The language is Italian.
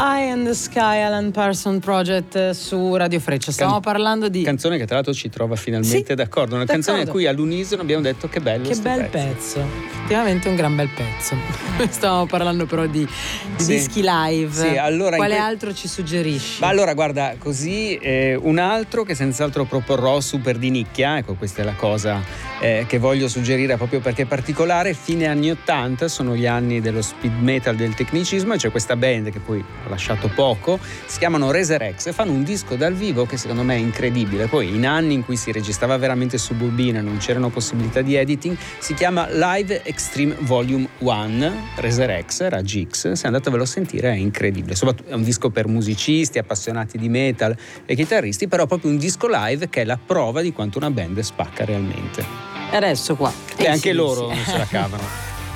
Eye in the Sky, Alan Parsons Project su Radio Freccia. Stiamo parlando di canzone che tra l'altro ci trova finalmente d'accordo. Una canzone a cui all'unisono abbiamo detto che bello, che bel pezzo. Effettivamente un gran bel pezzo. Stavamo parlando però di dischi live. Sì, allora quale altro ci suggerisci? Ma allora guarda, così un altro che senz'altro proporrò, super di nicchia, ecco, questa è la cosa che voglio suggerire proprio perché è particolare. Fine anni 80 sono gli anni dello speed metal, del tecnicismo, e c'è questa band che poi ha lasciato poco, si chiamano Resurrex e fanno un disco dal vivo che secondo me è incredibile. Poi in anni in cui si registrava veramente su bobina, non c'erano possibilità di editing, si chiama Live Extreme Volume 1, Resurrex, Raggi X, se andatevelo a sentire è incredibile. Soprattutto è un disco per musicisti, appassionati di metal e chitarristi, però proprio un disco live che è la prova di quanto una band spacca realmente. E adesso qua E anche loro non se la cavano.